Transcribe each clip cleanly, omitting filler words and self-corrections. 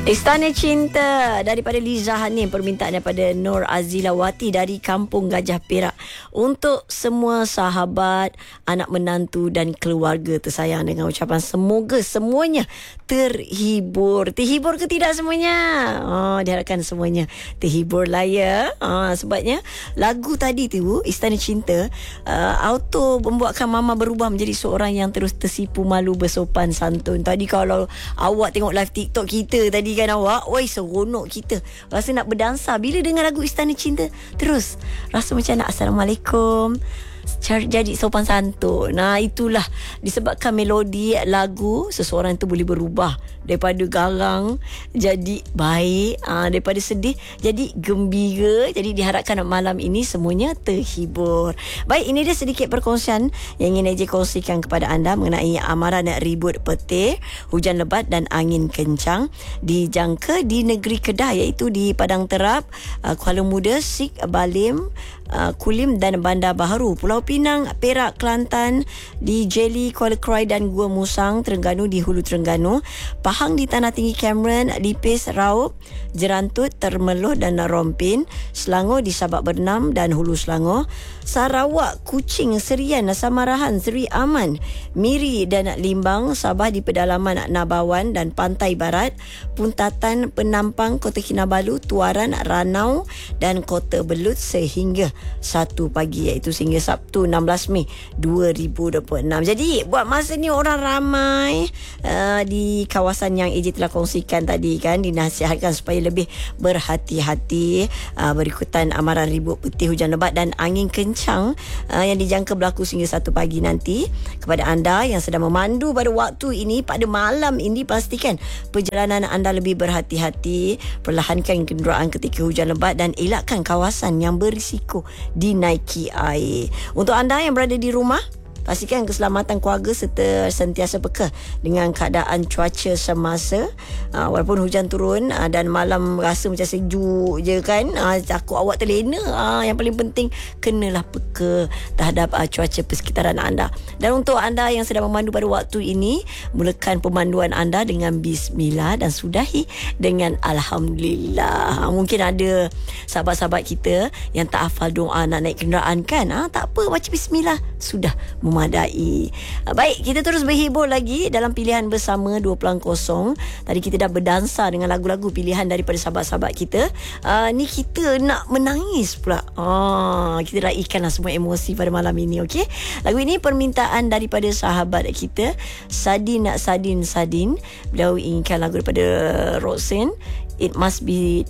Istana Cinta daripada Liza Hanim, permintaan daripada Nur Azilawati dari Kampung Gajah Perak. Untuk semua sahabat, anak menantu dan keluarga tersayang, dengan ucapan semoga semuanya terhibur. Terhibur ke tidak semuanya? Diharapkan semuanya terhibur lah ya. Sebabnya lagu tadi tu, Istana Cinta, auto membuatkan Mama berubah menjadi seorang yang terus tersipu malu bersopan santun. Tadi kalau awak tengok live TikTok kita tadi kan awak, oi seronok kita. Rasa nak berdansa bila dengar lagu Istana Cinta. Terus rasa macam nak Assalamualaikum, jadi sopan santun. Itulah disebabkan melodi lagu, seseorang itu boleh berubah daripada garang jadi baik, daripada sedih jadi gembira. Jadi diharapkan malam ini semuanya terhibur. Baik, ini dia sedikit perkongsian yang ingin AJ kongsikan kepada anda mengenai amaran ribut petir, hujan lebat dan angin kencang dijangka di negeri Kedah, iaitu di Padang Terap, Kuala Muda, Sik, Balim, Kulim dan Bandar Baharu, Pulau Pinang, Perak, Kelantan, di Jeli, Kuala Krai dan Gua Musang, Terengganu, di Hulu Terengganu, Pahang di Tanah Tinggi Cameron, Lipis, Raup, Jerantut, Termeluh dan Rompin, Selangor di Sabak Bernam dan Hulu Selangor, Sarawak, Kuching, Serian, Samarahan, Seri Aman, Miri dan Limbang, Sabah di pedalaman Nabawan dan Pantai Barat, Puntatan, Penampang, Kota Kinabalu, Tuaran, Ranau dan Kota Belut sehingga 1 pagi, iaitu sehingga Sabtu 16 Mei 2026. Jadi buat masa ni orang ramai di kawasan yang AJ telah kongsikan tadi kan, dinasihatkan supaya lebih berhati-hati berikutan amaran ribut petir, hujan lebat dan angin kencang yang dijangka berlaku sehingga 1 pagi nanti. Kepada anda yang sedang memandu pada waktu ini, pada malam ini, pastikan perjalanan anda lebih berhati-hati, perlahankan kenderaan ketika hujan lebat dan elakkan kawasan yang berisiko dinaiki air. Untuk anda yang berada di rumah, pastikan keselamatan keluarga serta sentiasa peka dengan keadaan cuaca semasa. Walaupun hujan turun dan malam rasa macam sejuk je kan, takut awak terlena. Yang paling penting, kenalah peka terhadap cuaca persekitaran anda. Dan untuk anda yang sedang memandu pada waktu ini, mulakan pemanduan anda dengan Bismillah dan sudahi dengan Alhamdulillah. Mungkin ada sahabat-sahabat kita yang tak hafal doa nak naik kenderaan kan, tak apa, baca Bismillah sudah memadai. Baik, kita terus berhibur lagi dalam pilihan bersama 2.0. Tadi kita dah berdansa dengan lagu-lagu pilihan daripada sahabat-sahabat kita. Ni kita nak menangis pula. Kita raikanlah semua emosi pada malam ini, okey? Lagu ini permintaan daripada sahabat kita Sadin. Beliau inginkan lagu daripada Roxanne, It Must Be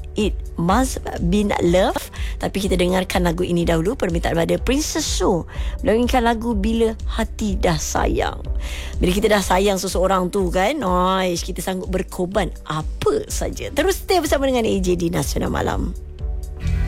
Love. Tapi kita dengarkan lagu ini dahulu, permintaan daripada Princess Su. Beliau inginkan lagu Bila Hati Dah Sayang. Bila kita dah sayang seseorang tu kan, kita sanggup berkorban apa saja. Terus stay bersama dengan AJ di Nasional Malam.